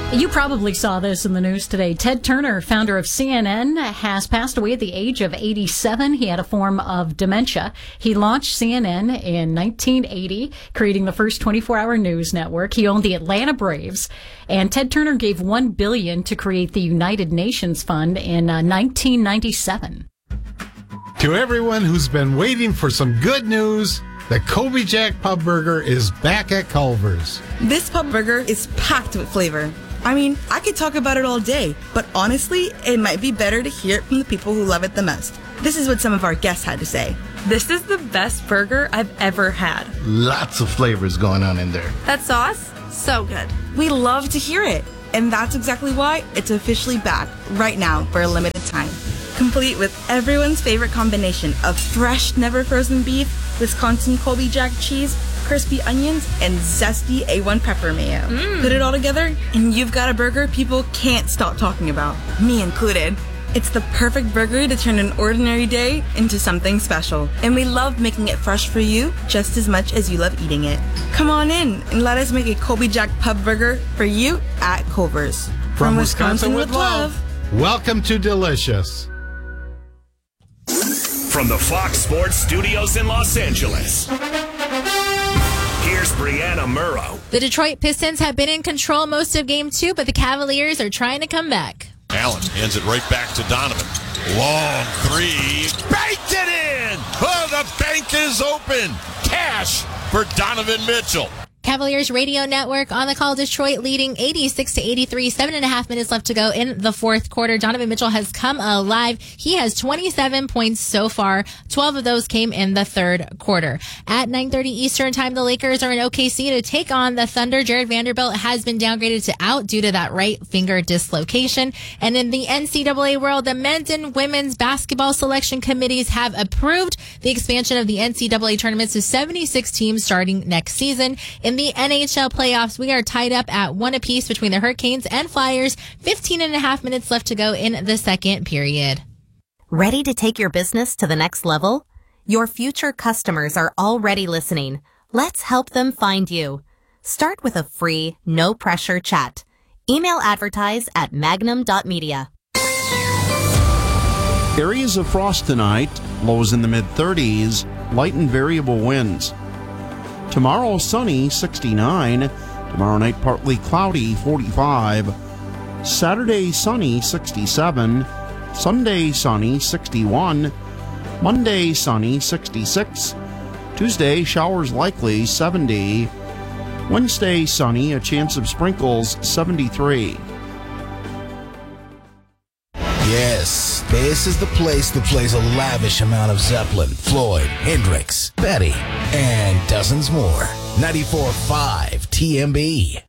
You probably saw this in the news today. Ted Turner, founder of CNN, has passed away at the age of 87. He had a form of dementia. He launched CNN in 1980, creating the first 24-hour news network. He owned the Atlanta Braves, and Ted Turner gave $1 billion to create the United Nations Fund in 1997. To everyone who's been waiting for some good news, the Colby Jack Pub Burger is back at Culver's. This pub burger is packed with flavor. I mean, I could talk about it all day, but honestly, it might be better to hear it from the people who love it the most. This is what some of our guests had to say. This is the best burger I've ever had. Lots of flavors going on in there. That sauce, so good. We love to hear it, and that's exactly why it's officially back right now for a limited time. Complete with everyone's favorite combination of fresh, never frozen beef, Wisconsin Colby Jack cheese, crispy onions, and zesty A1 pepper mayo. Put it all together, and you've got a burger people can't stop talking about, me included. It's the perfect burger to turn an ordinary day into something special. And we love making it fresh for you just as much as you love eating it. Come on in and let us make a Colby Jack Pub Burger for you at Culver's. From Wisconsin with love, welcome to Delicious. From the Fox Sports Studios in Los Angeles, here's Brianna Murrow. The Detroit Pistons have been in control most of Game 2, but the Cavaliers are trying to come back. Allen hands it right back to Donovan. Long three. Banked it in! Oh, the bank is open! Cash for Donovan Mitchell. Cavaliers radio network on the call. Detroit leading 86-83, 7.5 minutes left to go in the fourth quarter. Donovan Mitchell has come alive. He has 27 points so far. 12 of those came in the third quarter. At 9:30 Eastern time, the Lakers are in OKC to take on the Thunder. Jared Vanderbilt has been downgraded to out due to that right finger dislocation. And in the NCAA world, the men's and women's basketball selection committees have approved the expansion of the NCAA tournament to 76 teams starting next season. In the NHL playoffs, we are tied up at 1 apiece between the Hurricanes and Flyers. 15.5 minutes left to go in the second period. Ready to take your business to the next level? Your future customers are already listening. Let's help them find you. Start with a free, no-pressure chat. Email advertise at magnum.media. Areas of frost tonight, lows in the mid-30s, light and variable winds. Tomorrow, sunny, 69. Tomorrow night, partly cloudy, 45. Saturday, sunny, 67. Sunday, sunny, 61. Monday, sunny, 66. Tuesday, showers likely, 70. Wednesday, sunny, a chance of sprinkles, 73. Yes, this is the place that plays a lavish amount of Zeppelin, Floyd, Hendrix, Betty, and dozens more. 94.5 TMB.